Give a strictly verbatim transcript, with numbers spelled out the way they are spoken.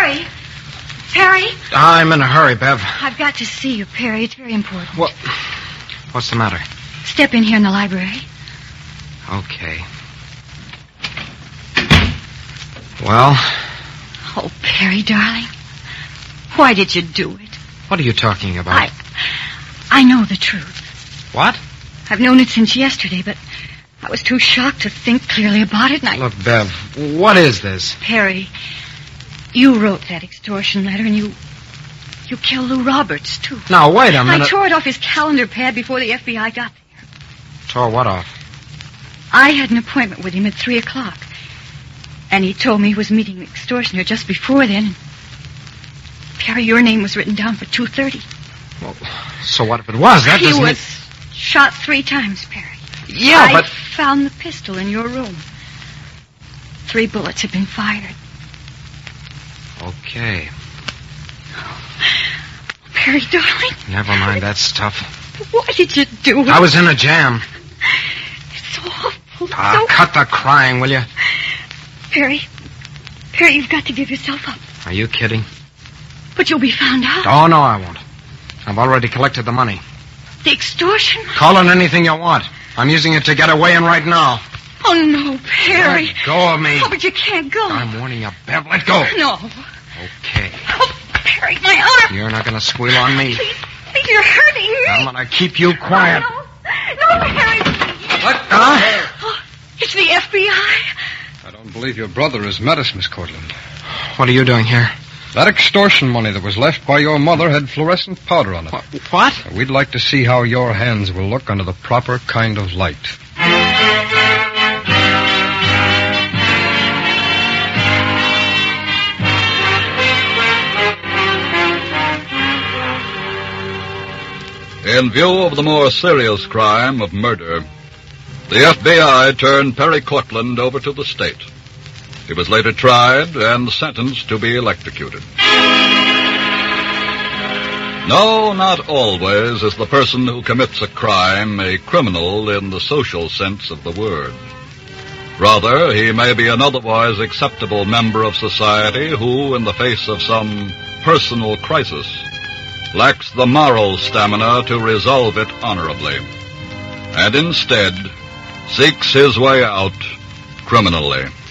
Perry! Perry? I'm in a hurry, Bev. I've got to see you, Perry. It's very important. What? What's the matter? Step in here in the library. Okay. Well? Oh, Perry, darling. Why did you do it? What are you talking about? I... I know the truth. What? I've known it since yesterday, but I was too shocked to think clearly about it, and I... Look, Bev, what is this? Perry, you wrote that extortion letter, and you... You killed Lou Roberts, too. Now, wait a minute. I tore it off his calendar pad before the F B I got there. Tore what off? I had an appointment with him at three o'clock. And he told me he was meeting an extortioner just before then. Perry, your name was written down for two thirty. Well, so what if it was? That he doesn't... was Mean... shot three times, Perry. Yeah, I but... I found the pistol in your room. Three bullets had been fired. Okay. Perry, darling. Never mind that stuff. Why did you do it? I was in a jam. It's so awful. Ah, so... cut the crying, will you? Perry. Perry, you've got to give yourself up. Are you kidding? But you'll be found out. Oh, no, I won't. I've already collected the money. The extortion? Call it anything you want. I'm using it to get away in right now. Oh, no, Perry. Let go of me. Oh, but you can't go. I'm warning you, Bev. Let go. No. Okay. Oh, Perry, my arm. You're not going to squeal on me. Please, please, you're hurting me. I'm going to keep you quiet. Oh, no. No, Perry, please. What? Huh? Oh, it's the F B I. I don't believe your brother has met us, Miss Cortland. What are you doing here? That extortion money that was left by your mother had fluorescent powder on it. What? We'd like to see how your hands will look under the proper kind of light. In view of the more serious crime of murder, the F B I turned Perry Cortland over to the state. He was later tried and sentenced to be electrocuted. No, not always is the person who commits a crime a criminal in the social sense of the word. Rather, he may be an otherwise acceptable member of society who, in the face of some personal crisis, lacks the moral stamina to resolve it honorably, and instead seeks his way out criminally.